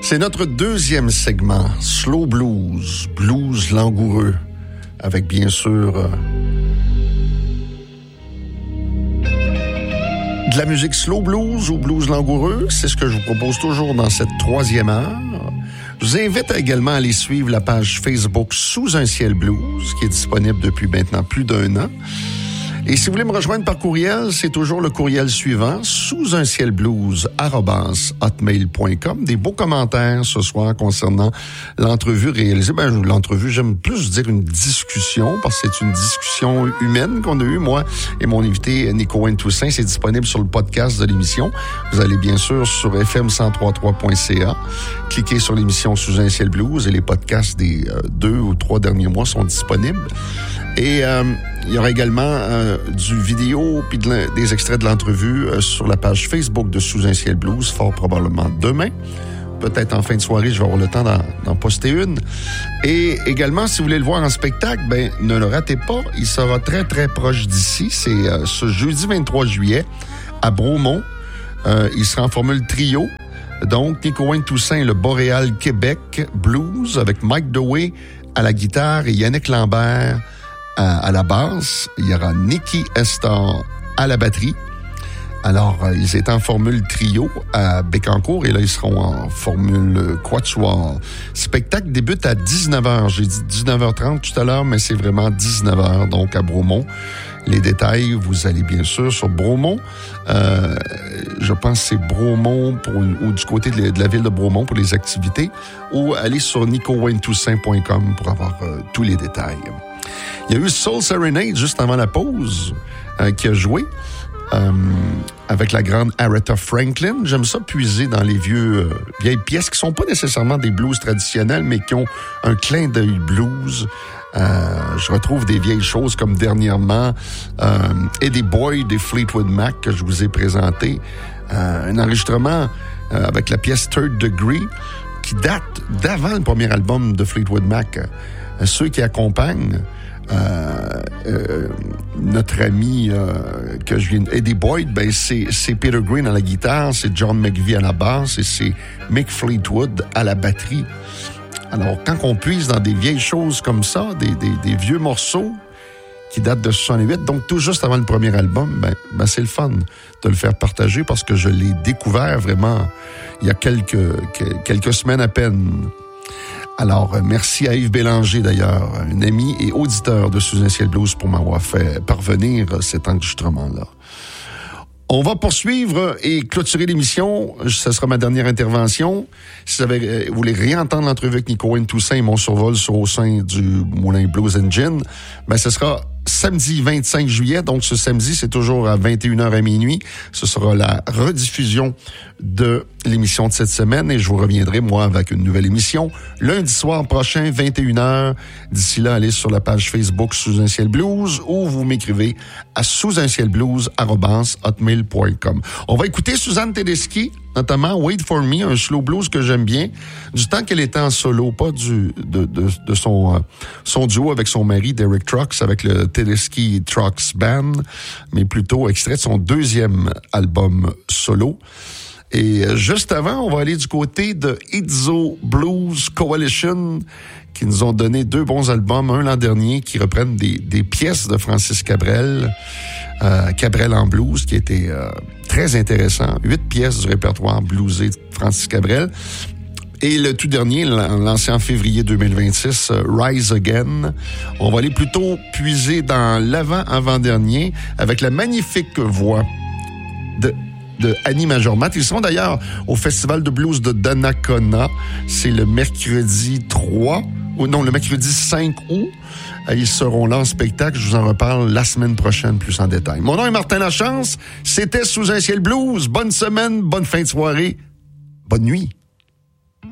C'est notre deuxième segment, Slow Blues, blues langoureux, avec bien sûr de la musique slow blues ou blues langoureux. C'est ce que je vous propose toujours dans cette troisième heure. Je vous invite également à aller suivre la page Facebook Sous un ciel blues, qui est disponible depuis maintenant plus d'1 an. Et si vous voulez me rejoindre par courriel, c'est toujours le courriel suivant, sousuncielblues@hotmail.com. Des beaux commentaires ce soir concernant l'entrevue réalisée. L'entrevue, j'aime plus dire une discussion, parce que c'est une discussion humaine qu'on a eue, moi et mon invité Nico Toussaint. C'est disponible sur le podcast de l'émission. Vous allez bien sûr sur fm1033.ca, cliquez sur l'émission Sous un ciel blues et les podcasts des 2 ou 3 derniers mois sont disponibles. Et il y aura également du vidéo puis des extraits de l'entrevue sur la page Facebook de Sous un ciel blues, fort probablement demain. Peut-être en fin de soirée, je vais avoir le temps d'en poster une. Et également, si vous voulez le voir en spectacle, ne le ratez pas. Il sera très, très proche d'ici. C'est ce jeudi 23 juillet à Bromont. Il sera en formule trio. Donc, Nico Toussaint, le Boréal Québec Blues, avec Mike Dewey à la guitare et Yannick Lambert à la basse. Il y aura Nicky Estor à la batterie. Alors, ils étaient en formule trio à Bécancour et là, ils seront en formule quatuor. Spectacle débute à 19h. J'ai dit 19h30 tout à l'heure, mais c'est vraiment 19h, donc à Bromont. Les détails, vous allez bien sûr sur Bromont. Je pense que c'est Bromont ou du côté de la ville de Bromont pour les activités, ou allez sur nicowayneToussaint.com pour avoir tous les détails. Il y a eu Soul Serenade juste avant la pause qui a joué avec la grande Aretha Franklin. J'aime ça puiser dans les vieilles pièces qui sont pas nécessairement des blues traditionnels, mais qui ont un clin d'œil blues. Je retrouve des vieilles choses comme dernièrement Eddie Boyd des Fleetwood Mac que je vous ai présenté. Un enregistrement avec la pièce Third Degree qui date d'avant le premier album de Fleetwood Mac. Ceux qui accompagnent notre ami que je viens Eddie Boyd, c'est Peter Green à la guitare, c'est John McVie à la basse et c'est Mick Fleetwood à la batterie. Alors, quand on puise dans des vieilles choses comme ça, des vieux morceaux qui datent de 68, donc tout juste avant le premier album, c'est le fun de le faire partager parce que je l'ai découvert vraiment il y a quelques semaines à peine. Alors, merci à Yves Bélanger, d'ailleurs, un ami et auditeur de Sous un ciel blues pour m'avoir fait parvenir cet enregistrement-là. On va poursuivre et clôturer l'émission. Ce sera ma dernière intervention. Si vous voulez réentendre l'entrevue avec Nico Toussaint et mon survol au sein du Moulin Blues Engine, ce sera samedi 25 juillet. Donc, ce samedi, c'est toujours à 21h à minuit. Ce sera la rediffusion de l'émission de cette semaine et je vous reviendrai, moi, avec une nouvelle émission lundi soir prochain, 21h. D'ici là, allez sur la page Facebook Sous un ciel blues ou vous m'écrivez à sousuncielblues@hotmail.com. On va écouter Suzanne Tedeschi, notamment Wait for Me, un slow blues que j'aime bien, du temps qu'elle était en solo, pas de son duo avec son mari Derek Trucks, avec le Tedeschi Trucks Band, mais plutôt extrait de son deuxième album solo. Et juste avant, on va aller du côté de Itzo Blues Coalition, qui nous ont donné 2 bons albums, un l'an dernier, qui reprennent des pièces de Francis Cabrel, Cabrel en blues, qui était très intéressant. 8 pièces du répertoire bluesé de Francis Cabrel. Et le tout dernier, lancé en février 2026, Rise Again. On va aller plutôt puiser dans l'avant-avant-dernier avec la magnifique voix de Annie Majormat. Ils seront d'ailleurs au Festival de blues de Donnacona. C'est le mercredi 5 août. Ils seront là en spectacle. Je vous en reparle la semaine prochaine plus en détail. Mon nom est Martin Lachance. C'était Sous un ciel blues. Bonne semaine, bonne fin de soirée, bonne nuit.